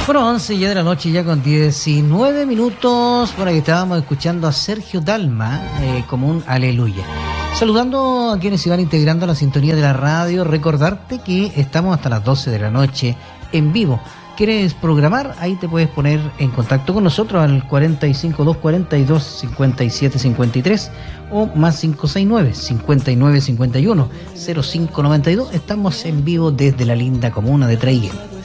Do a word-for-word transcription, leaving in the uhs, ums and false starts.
Bueno, once ya de la noche, ya con diecinueve minutos. Por ahí estábamos escuchando a Sergio Dalma, eh, como un aleluya. Saludando a quienes se van integrando a la sintonía de la radio. Recordarte que estamos hasta las doce de la noche en vivo. ¿Quieres programar? Ahí te puedes poner en contacto con nosotros al cuarenta y cinco, doscientos cuarenta y dos, cincuenta y siete cincuenta y tres o más cinco seis nueve, cincuenta y nueve cincuenta y uno, cero cinco noventa y dos. Estamos en vivo desde la linda comuna de Traiguén.